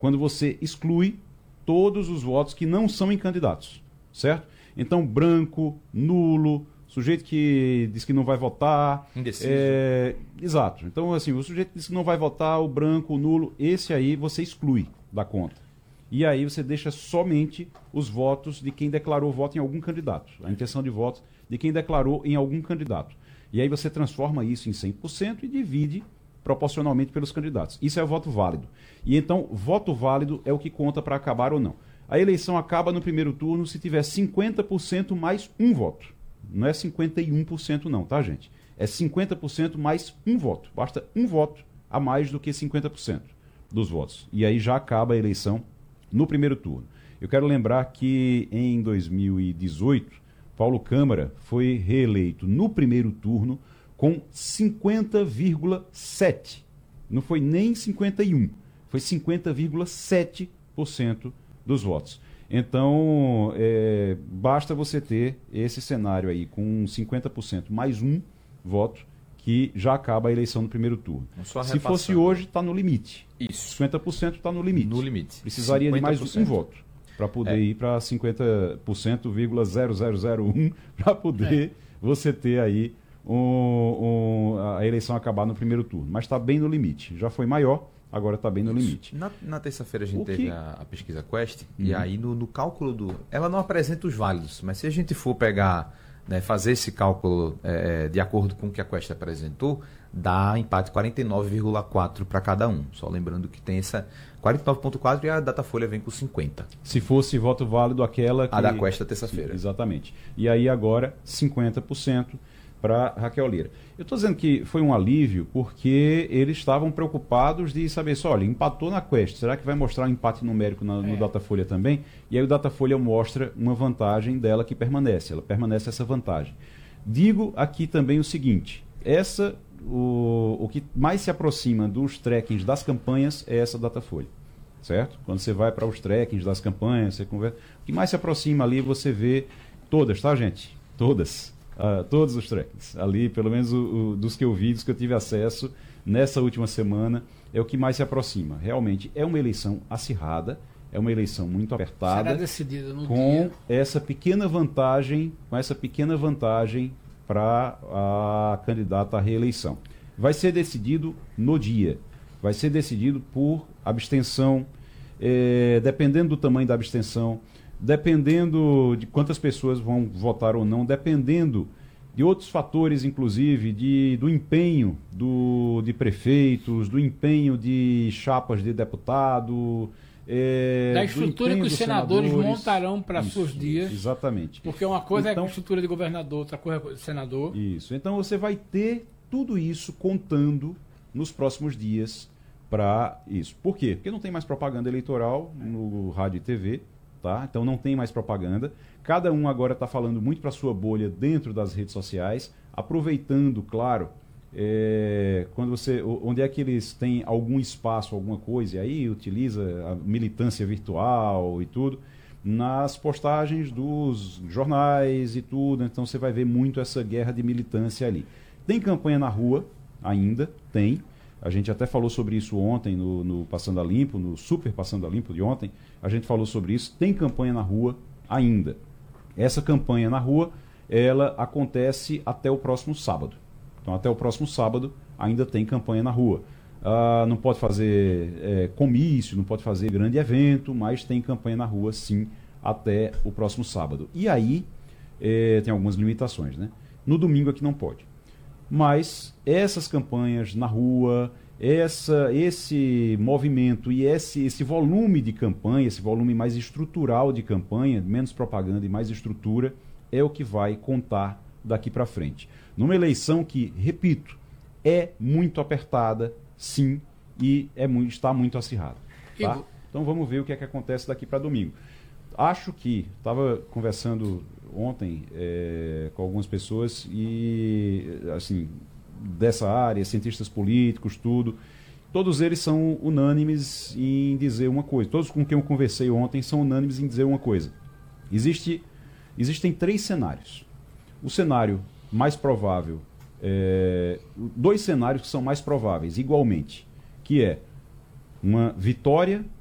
quando você exclui todos os votos que não são em candidatos, certo? Então, branco, nulo, sujeito que diz que não vai votar. Indeciso. Exato. Então, assim, o sujeito que diz que não vai votar, o branco, o nulo, esse aí você exclui da conta. E aí você deixa somente os votos de quem declarou voto em algum candidato. A intenção de voto de quem declarou em algum candidato. E aí você transforma isso em 100% e divide proporcionalmente pelos candidatos. Isso é o voto válido. E então, voto válido é o que conta para acabar ou não. A eleição acaba no primeiro turno se tiver 50% mais um voto. Não é 51% não, tá, gente? É 50% mais um voto. Basta um voto a mais do que 50% dos votos. E aí já acaba a eleição no primeiro turno. Eu quero lembrar que em 2018, Paulo Câmara foi reeleito no primeiro turno com 50,7%. Não foi nem 51%, foi 50,7% dos votos. Então, basta você ter esse cenário aí com 50% mais um voto que já acaba a eleição no primeiro turno. Se fosse hoje, está no limite. Isso. 50% está no limite. No limite. Precisaria 50%. de mais um voto para poder ir para 50,0001 para poder você ter aí a eleição acabar no primeiro turno. Mas está bem no limite. Já foi maior, agora está bem no limite. Na terça-feira a gente teve a pesquisa Quest, e aí no cálculo ela não apresenta os válidos, mas se a gente for pegar, né, fazer esse cálculo de acordo com o que a Quest apresentou, dá empate 49,4 para cada um. Só lembrando que tem essa 49,4 e a Datafolha vem com 50. Se fosse voto válido, aquela que... A da Quest da terça-feira. Exatamente. E aí agora 50% para Raquel Lira. Eu estou dizendo que foi um alívio porque eles estavam preocupados de saber só, olha, empatou na Quest, será que vai mostrar um empate numérico no Datafolha também? E aí o Datafolha mostra uma vantagem dela que permanece, ela permanece essa vantagem. Digo aqui também o seguinte, o que mais se aproxima dos trackings das campanhas é essa Datafolha, certo? Quando você vai para os trackings das campanhas, você conversa, o que mais se aproxima ali você vê todas, tá, gente? Todas. Todos os trackings. Ali, pelo menos dos que eu vi, dos que eu tive acesso nessa última semana, é o que mais se aproxima. Realmente é uma eleição acirrada, é uma eleição muito apertada. Será decidida no com dia. essa pequena vantagem para a candidata à reeleição. Vai ser decidido no dia. Vai ser decidido por abstenção, dependendo do tamanho da abstenção, dependendo de quantas pessoas vão votar ou não, dependendo de outros fatores, inclusive do empenho de prefeitos, do empenho de chapas de deputado, da estrutura que os senadores montarão para seus dias. Exatamente. Porque uma coisa é a estrutura de governador, outra coisa é de senador. Isso. Então você vai ter tudo isso contando nos próximos dias para isso. Por quê? Porque não tem mais propaganda eleitoral no rádio e TV. Tá? Então não tem mais propaganda. Cada um agora está falando muito para a sua bolha dentro das redes sociais, aproveitando, claro, onde é que eles têm algum espaço, alguma coisa, e aí utiliza a militância virtual e tudo, nas postagens dos jornais e tudo. Então você vai ver muito essa guerra de militância ali. Tem campanha na rua, ainda tem. A gente até falou sobre isso ontem no Passando a Limpo, no Super Passando a Limpo de ontem. A gente falou sobre isso. Tem campanha na rua ainda. Essa campanha na rua, ela acontece até o próximo sábado. Então, até o próximo sábado, ainda tem campanha na rua. Não pode fazer comício, não pode fazer grande evento, mas tem campanha na rua, sim, até o próximo sábado. E aí, tem algumas limitações, né? No domingo é que não pode. Mas essas campanhas na rua, esse movimento e esse volume de campanha, esse volume mais estrutural de campanha, menos propaganda e mais estrutura, é o que vai contar daqui para frente. Numa eleição que, repito, é muito apertada, sim, e está muito acirrada. Tá? Então vamos ver o que é que acontece daqui para domingo. Acho que, estava conversando ontem com algumas pessoas e, assim, dessa área, cientistas políticos, tudo, todos eles são unânimes em dizer uma coisa. Todos com quem eu conversei ontem são unânimes em dizer uma coisa. Existem 3 cenários. O cenário mais provável, 2 cenários que são mais prováveis, igualmente, que é uma vitória